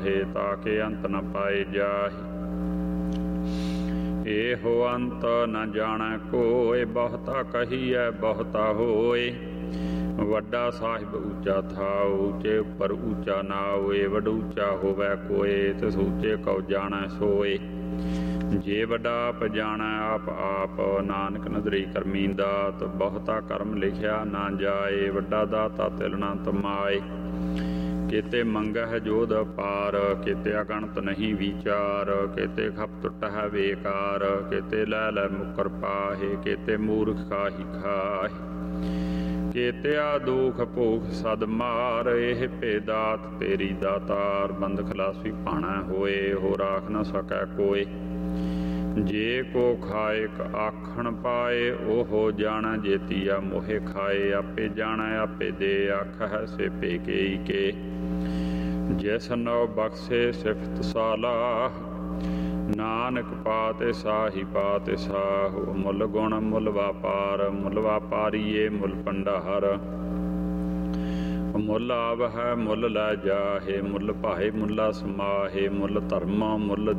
ताके अंत न पाए जाहि। एहो अंत न जाणै कोय, बहुता कहिए बहुता होय। वड्डा साहिब ऊँचा थाओ, ऊँचे उपर ऊँचा नाओ। वड ऊँचा होवै कोय, तिस ऊँचे कौ जाणै सोय। जे वड्डा आप जाणै आप आप, नानक नदरी करमी दात। बहुता कर्म लिखिया ना जाए, वड्डा दाता तिल ना तमाए। केते मंगह जोध पार, केते अगणत नहीं विचार। केते खप टुटह बेकार, केते लै लै मुकर पाहे। केते मूर्ख खाही खाहे, केते आदूख भूख सद मार। एह भेदात तेरी दातार, बंद खलासी पाणै होए। हो राख न सकै कोय, जे को खाए आखण पाए। ओहो जाणै जेतिया मोहे खाए, आपे जाणै आपे दे। आखै से पेकेई के, जिस नौ बख्शे सिफत सालाह। नानक पाते साही पाते साहु, मुल गुण मुल व्यापार। मुल व्यापारीए मुल भंडार, मुल आवहै मुल लै जाहे। मुल भाए मुला समाहे, मुल धर्म मुल